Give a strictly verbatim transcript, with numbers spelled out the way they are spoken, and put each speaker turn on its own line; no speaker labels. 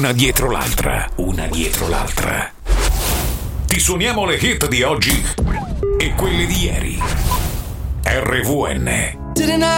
una dietro l'altra, una dietro l'altra. Ti suoniamo le hit di oggi e quelle di ieri. R V N.